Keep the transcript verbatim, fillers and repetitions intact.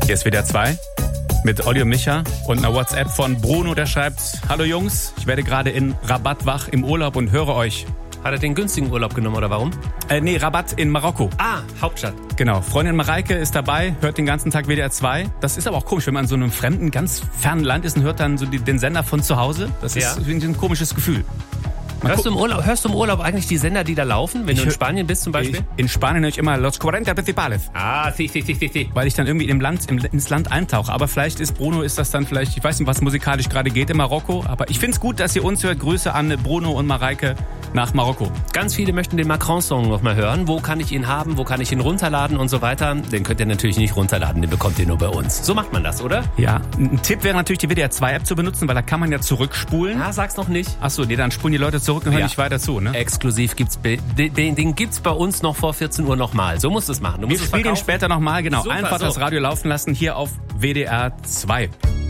Hier ist W D R zwei mit Olli und Micha und einer WhatsApp von Bruno, der schreibt: Hallo Jungs, ich werde gerade in Rabat wach im Urlaub und höre euch. Hat er den günstigen Urlaub genommen oder warum? Äh, nee, Rabat in Marokko. Ah, Hauptstadt. Genau, Freundin Mareike ist dabei, hört den ganzen Tag W D R zwei. Das ist aber auch komisch, wenn man in so einem fremden, ganz fernen Land ist und hört dann so die, den Sender von zu Hause. Das Ja. ist irgendwie ein komisches Gefühl. Hörst du, im Urlaub, hörst du im Urlaub eigentlich die Sender, die da laufen, wenn Ich du in hör- Spanien bist zum Beispiel? Ich, in Spanien höre ich immer Los cuarenta Principales, Ah, si, si, si, si, si. weil ich dann irgendwie im Land, im, ins Land eintauche. Aber vielleicht ist Bruno, ist das dann vielleicht, ich weiß nicht, was musikalisch gerade geht in Marokko, aber ich find's gut, dass ihr uns hört. Grüße an Bruno und Mareike nach Marokko. Ganz viele möchten den Macron-Song noch mal hören. Wo kann ich ihn haben? Wo kann ich ihn runterladen und so weiter? Den könnt ihr natürlich nicht runterladen, den bekommt ihr nur bei uns. So macht man das, oder? Ja, ein Tipp wäre natürlich, die W D R zwei App zu benutzen, weil da kann man ja zurückspulen. Ah, sag's noch nicht. Achso, nee, dann spulen die Leute zurück und hören Ja. nicht weiter zu, ne? Exklusiv gibt's be- den, den, den gibt's bei uns noch vor vierzehn Uhr nochmal. So musst du es machen. Du Wir musst es spielen den verkaufen. später nochmal, genau. Super, Einfach so. das Radio laufen lassen hier auf W D R zwei.